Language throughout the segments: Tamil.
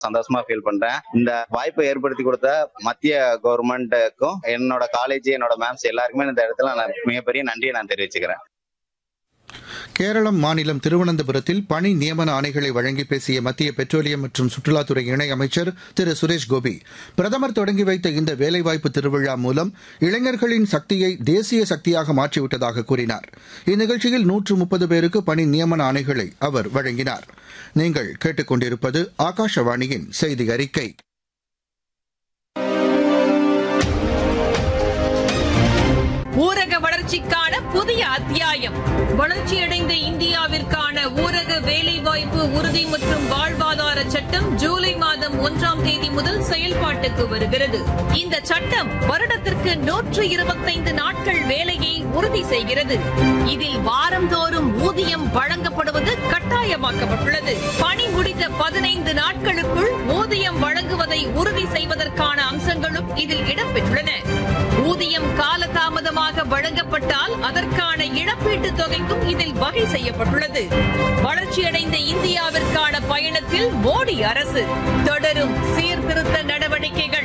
சந்தோஷமா ஃபீல் பண்றேன். இந்த வாய்ப்பை ஏற்படுத்தி கொடுத்த மத்திய கவர்மெண்ட்டுக்கும் என்னோட காலேஜ், என்னோட மேம்ஸ் எல்லாருக்குமே இந்த இடத்துல நான் மிகப்பெரிய நன்றியை நான் தெரிவிச்சுக்கிறேன். கேரளம் மாநிலம் திருவனந்தபுரத்தில் பணி நியமன ஆணைகளை வழங்கி பேசிய மத்திய பெட்ரோலியம் மற்றும் சுற்றுலாத்துறை இணையமைச்சர் திரு சுரேஷ் கோபி, பிரதமர் தொடங்கி வைத்த இந்த வேலைவாய்ப்பு திருவிழா மூலம் இளைஞர்களின் சக்தியை தேசிய சக்தியாக மாற்றிவிட்டதாக கூறினார். இந்நிகழ்ச்சியில் 130 பேருக்கு பணி நியமன ஆணைகளை அவர் வழங்கினார். நீங்கள் கேட்டுக் கொண்டிருப்பது ஆகாஷவாணியின் செய்தி அறிக்கை. ஊரக வளர்ச்சிக்கான புதிய அத்தியாயம். வளர்ச்சியடைந்த இந்தியாவிற்கான ஊரக வேலைவாய்ப்பு உறுதி மற்றும் வாழ்வாதார சட்டம் ஜூலை மாதம் 1ஆம் தேதி முதல் செயல்பாட்டுக்கு வருகிறது. இந்த சட்டம் வருடத்திற்கு 125 நாட்கள் வேலையை உறுதி செய்கிறது. இதில் வாரந்தோறும் ஊதியம் வழங்கப்படுவது கட்டாயமாக்கப்பட்டுள்ளது. பணி முடித்த 15 நாட்களுக்குள் ஊதியம் வழங்குவதை உறுதி செய்வதற்கான அம்சங்களும் இதில் இடம்பெற்றுள்ளன. ஊதியம் காலதாமதமாக வழங்கப்பட்டால் அதற்கான இழப்பீட்டுத் தொகைக்கும் இதில் வகை செய்யப்பட்டுள்ளது. வளர்ச்சியடைந்த இந்தியாவிற்கான பயணத்தில் மோடி அரசு தொடரும் சீர்திருத்த நடவடிக்கைகள்.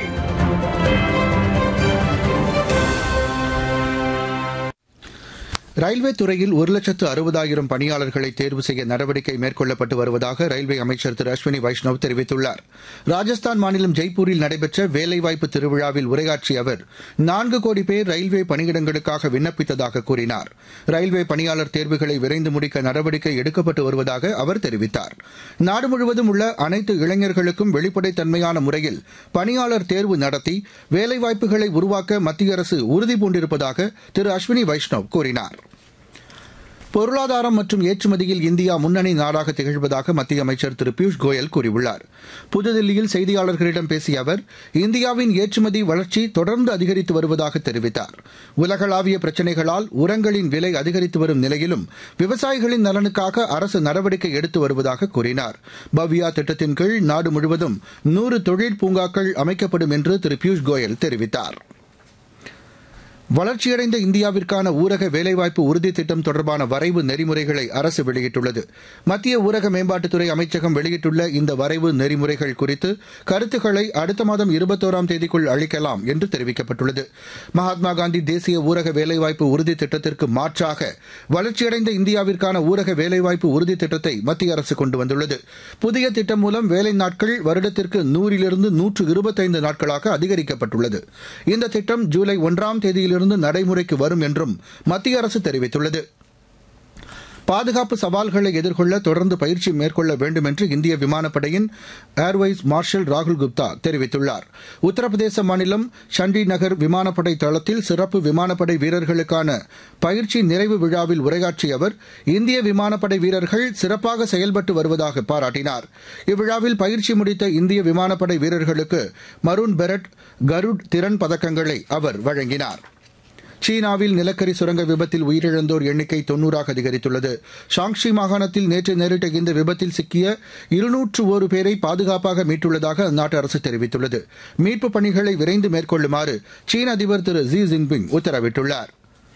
ரயில்வே துறையில் 1,60,000 பணியாளர்களை தேர்வு செய்ய நடவடிக்கை மேற்கொள்ளப்பட்டு வருவதாக ரயில்வே அமைச்சர் திரு அஸ்வினி வைஷ்ணவ் தெரிவித்துள்ளார். ராஜஸ்தான் மாநிலம் ஜெய்ப்பூரில் நடைபெற்ற வேலைவாய்ப்பு திருவிழாவில் உரையாற்றிய அவர் 4 கோடி பேர் ரயில்வே பணியிடங்களுக்காக விண்ணப்பித்ததாக கூறினார். ரயில்வே பணியாளர் தேர்வுகளை விரைந்து முடிக்க நடவடிக்கை எடுக்கப்பட்டு வருவதாக அவர் தெரிவித்தார். நாடு முழுவதும் உள்ள அனைத்து இளைஞர்களுக்கும் வெளிப்படைத்தன்மையான முறையில் பணியாளர் தேர்வு நடத்தி வேலைவாய்ப்புகளை உருவாக்க மத்திய அரசு உறுதிபூண்டிருப்பதாக திரு அஸ்வினி வைஷ்ணவ் கூறினார். பொருளாதாரம் மற்றும் ஏற்றுமதியில் இந்தியா முன்னணி நாடாக திகழ்வதாக மத்திய அமைச்சர் திரு பியூஷ் கோயல் கூறியுள்ளார். புதுதில்லியில் செய்தியாளர்களிடம் பேசிய அவர், இந்தியாவின் ஏற்றுமதி வளர்ச்சி தொடர்ந்து அதிகரித்து வருவதாக தெரிவித்தார். உலகளாவிய பிரச்சினைகளால் உரங்களின் விலை அதிகரித்து வரும் நிலையிலும் விவசாயிகளின் நலனுக்காக அரசு நடவடிக்கை எடுத்து வருவதாக கூறினார். பவ்யா திட்டத்தின் கீழ் நாடு முழுவதும் 100 தொழில் பூங்காக்கள் அமைக்கப்படும் என்று திரு பியூஷ் கோயல் தெரிவித்தார். வளர்ச்சியடைந்த இந்தியாவிற்கான ஊரக வேலைவாய்ப்பு உறுதி திட்டம் தொடர்பான வரைவு நெறிமுறைகளை அரசு வெளியிட்டுள்ளது. மத்திய ஊரக மேம்பாட்டுத்துறை அமைச்சகம் வெளியிட்டுள்ள இந்த வரைவு நெறிமுறைகள் குறித்து கருத்துக்களை அடுத்த மாதம் 21ஆம் தேதிக்குள் அளிக்கலாம் என்று தெரிவிக்கப்பட்டுள்ளது. மகாத்மா காந்தி தேசிய ஊரக வேலைவாய்ப்பு உறுதி திட்டத்திற்கு மாற்றாக வளர்ச்சியடைந்த இந்தியாவிற்கான ஊரக வேலைவாய்ப்பு உறுதி திட்டத்தை மத்திய அரசு கொண்டு வந்துள்ளது. புதிய திட்டம் மூலம் வேலை நாட்கள் வருடத்திற்கு 100லிருந்து 125 நாட்களாக அதிகரிக்கப்பட்டுள்ளது. இந்த திட்டம் ஜூலை 1ஆம் தேதியில் நடைமுறைக்கு வரும் என்றும் மத்திய அரசு தெரிவித்துள்ளது. பாதுகாப்பு சவால்களை எதிர்கொள்ள தொடர்ந்து பயிற்சி மேற்கொள்ள வேண்டும் என்று இந்திய விமானப்படையின் ஏர்வைஸ் மார்ஷல் ராகுல் குப்தா தெரிவித்துள்ளார். உத்தரப்பிரதேச மாநிலம் சண்டி நகர் விமானப்படை தளத்தில் சிறப்பு விமானப்படை வீரர்களுக்கான பயிற்சி நிறைவு விழாவில் உரையாற்றிய அவர், இந்திய விமானப்படை வீரர்கள் சிறப்பாக செயல்பட்டு வருவதாக பாராட்டினார். இவ்விழாவில் பயிற்சி முடித்த இந்திய விமானப்படை வீரர்களுக்கு மரூன் பெரட், கருட் திறன் பதக்கங்களை அவர் வழங்கினார். சீனாவில் நிலக்கரி சுரங்க விபத்தில் உயிரிழந்தோர் எண்ணிக்கை 90ஆக அதிகரித்துள்ளது. ஷாங்ஷி மாகாணத்தில் நேற்று நேரிட்ட இந்த விபத்தில் சிக்கிய 201 பேரை பாதுகாப்பாக மீட்டுள்ளதாக அந்நாட்டு அரசு தெரிவித்துள்ளது. மீட்புப் பணிகளை விரைந்து மேற்கொள்ளுமாறு சீன அதிபர் திரு ஜி ஜின்பிங் உத்தரவிட்டுள்ளார்.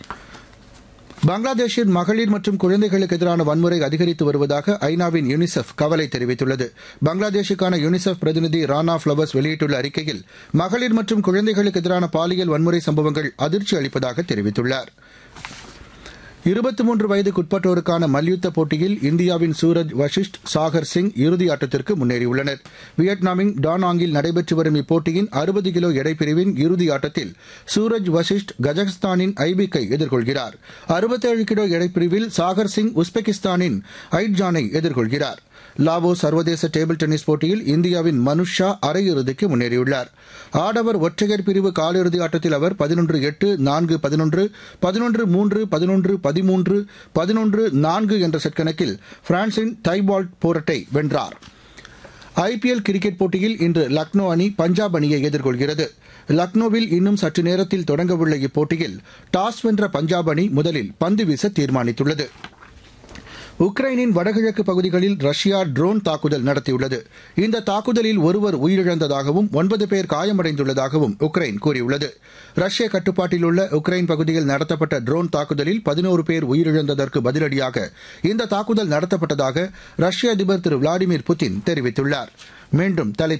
பங்களாதேஷில் மகளிர் மற்றும் குழந்தைகளுக்கு எதிரான வன்முறை அதிகரித்து வருவதாக ஐநாவின் யுனிசெஃப் கவலை தெரிவித்துள்ளது. பங்களாதேஷுக்கான யுனிசெஃப் பிரதிநிதி ரானா ஃபிளவர்ஸ் வெளியிட்டுள்ள அறிக்கையில், மகளிர் மற்றும் குழந்தைகளுக்கு எதிரான பாலியல் வன்முறை சம்பவங்கள் அதிர்ச்சி அளிப்பதாக தெரிவித்துள்ளார். 23 வயதுக்குட்பட்டோருக்கான மல்யுத்த போட்டியில் இந்தியாவின் சூரஜ் வஷிஷ்ட், சாகர் சிங் இறுதி ஆட்டத்திற்கு முன்னேறியுள்ளனர். வியட்நாமின் டானாங்கில் நடைபெற்று வரும் இப்போட்டியின் 60 கிலோ எடைப்பிரிவின் இறுதி ஆட்டத்தில் சூரஜ் வஷிஷ்ட் கஜகஸ்தானின் ஐபிக்கை எதிர்கொள்கிறார். 67 கிலோ எடைப்பிரிவில் சாகர் சிங் உஸ்பெகிஸ்தானின் ஐட்ஜானை எதிர்கொள்கிறார். லாவோ சர்வதேச டேபிள் டென்னிஸ் போட்டியில் இந்தியாவின் மனுஷ் ஷா அரையிறுதிக்கு முன்னேறியுள்ளார். ஆடவர் ஒற்றையர் பிரிவு காலிறுதி ஆட்டத்தில் அவர் 11-8, 4-11, 11-3, 11-13, 11-4 என்ற செட் கணக்கில் பிரான்சின் தைபால்ட் போரட்டை வென்றார். ஐபிஎல் கிரிக்கெட் போட்டியில் இன்று லக்னோ அணி பஞ்சாப் அணியை எதிர்கொள்கிறது. லக்னோவில் இன்னும் சற்று நேரத்தில் தொடங்கவுள்ள இப்போட்டியில் டாஸ் வென்ற பஞ்சாப் அணி முதலில் பந்து வீச தீர்மானித்துள்ளது. உக்ரைனின் வடகிழக்கு பகுதிகளில் ரஷ்யா ட்ரோன் தாக்குதல் நடத்தியுள்ளது. இந்த தாக்குதலில் ஒருவர் உயிரிழந்ததாகவும் 9 பேர் காயமடைந்துள்ளதாகவும் உக்ரைன் கூறியுள்ளது. ரஷ்ய கட்டுப்பாட்டில் உள்ள உக்ரைன் பகுதியில் நடத்தப்பட்ட ட்ரோன் தாக்குதலில் 11 பேர் உயிரிழந்ததற்கு பதிலடியாக இந்த தாக்குதல் நடத்தப்பட்டதாக ரஷ்ய அதிபர் திரு விளாடிமிர் புட்டின் தெரிவித்துள்ளார். மீண்டும்